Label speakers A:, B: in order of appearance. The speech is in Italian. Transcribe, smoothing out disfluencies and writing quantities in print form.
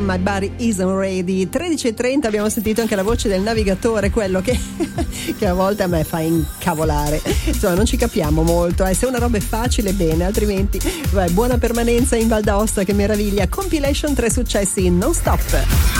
A: My body isn't ready. 13:30 abbiamo sentito anche la voce del navigatore, quello che a volte a me fa incavolare. Insomma, non ci capiamo molto. Se una roba è facile, bene, altrimenti buona permanenza in Val d'Aosta, che meraviglia. Compilation 3 successi non stop.